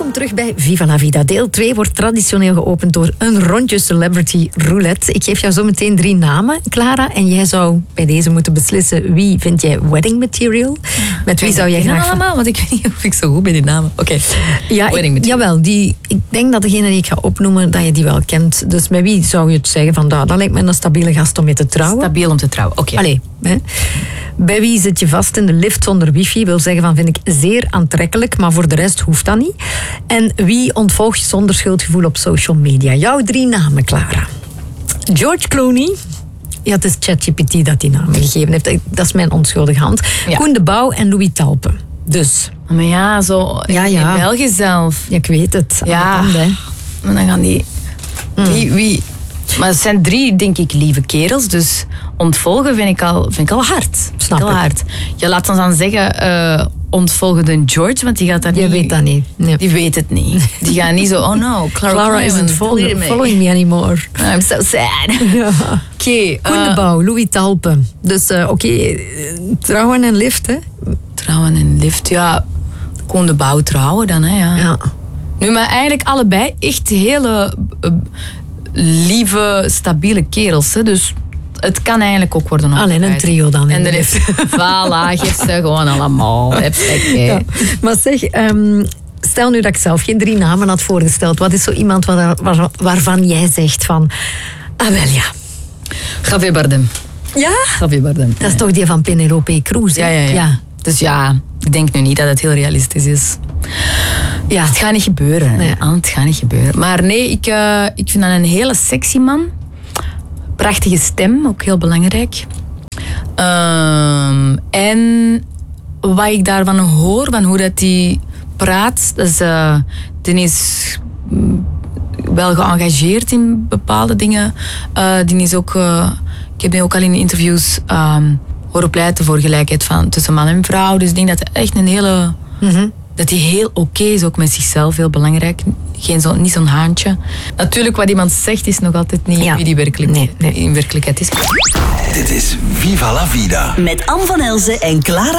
Welkom terug bij Viva la Vida. Deel 2 wordt traditioneel geopend door een rondje Celebrity Roulette. Ik geef jou zo meteen 3 namen, Clara. En jij zou bij deze moeten beslissen wie vind jij wedding material. Met wie zou jij graag... allemaal, want ik weet niet of ik zo goed ben in namen. Oké. Ja, jawel. Ik denk dat degene die ik ga opnoemen, dat je die wel kent. Dus met wie zou je het zeggen van, dat lijkt me een stabiele gast om mee te trouwen? Stabiel om te trouwen, oké. Allee, hè. Bij wie zit je vast in de lift zonder wifi? Wil zeggen van, vind ik zeer aantrekkelijk, maar voor de rest hoeft dat niet. En wie ontvolg je zonder schuldgevoel op social media? Jouw 3 namen, Clara. George Clooney. Ja, het is ChatGPT dat die namen gegeven heeft. Dat is mijn onschuldige hand. Ja. Koen de Bouw en Louis Talpe. Dus. Maar ja, zo in België zelf. Ja, ik weet het. Ja, maar dan gaan die... Wie? Maar het zijn 3, denk ik, lieve kerels. Dus ontvolgen vind ik al hard. Snap ik. Hard. Je laat ons dan zeggen... ontvolgen de George, want die gaat dat niet... Je weet dat niet. Nee. Die weet het niet. Die gaan niet zo... Oh no, Clara isn't following me anymore. I'm so sad. Ja. Oké. Koen de Bouw, Louis Talpe. Dus trouwen en lift, hè? Trouwen en lift, ja. Koen de Bouw trouwen dan, hè. Ja. Nu, maar eigenlijk allebei echt hele lieve, stabiele kerels, hè. Dus... Het kan eigenlijk ook worden opgeleid. Alleen een trio dan. En er is... Voilà, geef ze gewoon allemaal. Ja. Maar zeg, stel nu dat ik zelf geen 3 namen had voorgesteld. Wat is zo iemand waarvan jij zegt van... Ah, wel ja. Javier Bardem. Ja? Javier Bardem. Dat is toch die van Penelope Cruz, hè? Ja. Dus ja, ik denk nu niet dat het heel realistisch is. Ja, het gaat niet gebeuren. Nee. Het gaat niet gebeuren. Maar nee, ik vind dat een hele sexy man. Prachtige stem, ook heel belangrijk. En wat ik daarvan hoor, van hoe dat die praat, die is wel geëngageerd in bepaalde dingen. Die is ook, ik heb die ook al in interviews horen pleiten voor gelijkheid tussen man en vrouw. Dus ik denk dat het echt een hele... Dat hij heel oké is, ook met zichzelf, heel belangrijk. Niet zo'n haantje. Natuurlijk, wat iemand zegt, is nog altijd niet wie die in werkelijkheid is. Dit is Viva la Vida. Met Anne van Elzen en Clara